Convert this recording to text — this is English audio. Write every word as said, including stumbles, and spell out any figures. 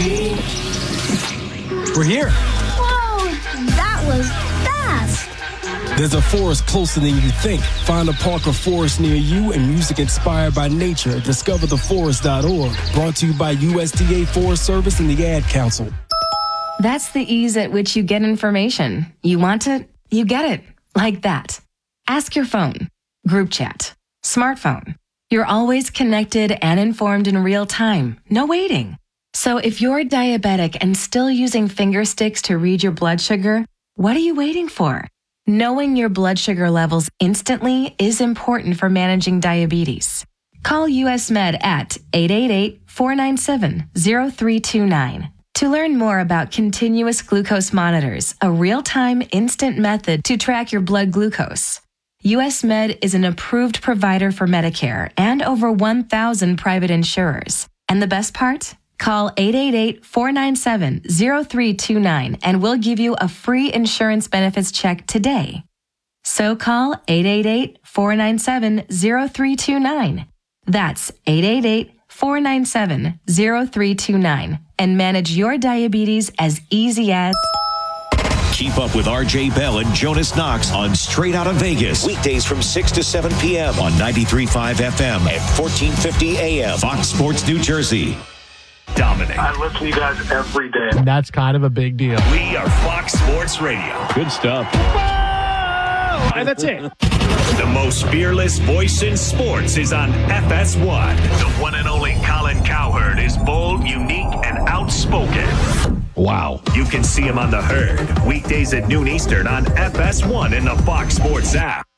We're here. Whoa, that was fast. There's a forest closer than you think. Find a park or forest near you and music inspired by nature at discover the forest dot org. Brought to you by U S D A Forest Service and the Ad Council. That's the ease at which you get information. You want it, you get it. Like that. Ask your phone. Group chat. Smartphone. You're always connected and informed in real time. No waiting. So if you're diabetic and still using finger sticks to read your blood sugar, what are you waiting for? Knowing your blood sugar levels instantly is important for managing diabetes. Call U S Med at eight eight eight, four nine seven, zero three two nine. To learn more about continuous glucose monitors, a real-time instant method to track your blood glucose. U S Med is an approved provider for Medicare and over one thousand private insurers. And the best part? Call eight eight eight, four nine seven, zero three two nine and we'll give you a free insurance benefits check today. So call eight eight eight, four nine seven, zero three two nine. That's eight eight eight, four nine seven, zero three two nine and manage your diabetes as easy as... Keep up with R J Bell and Jonas Knox on Straight Outta Vegas. Weekdays from six to seven p.m. on ninety-three point five F M and fourteen fifty A M. Fox Sports New Jersey. Dominic. I listen to you guys every day. And that's kind of a big deal. We are Fox Sports Radio. Good stuff. Whoa! And that's it. The most fearless voice in sports is on F S one. The one and only Colin Cowherd is bold, unique, and outspoken. Wow. You can see him on The Herd, weekdays at noon Eastern on F S one in the Fox Sports app.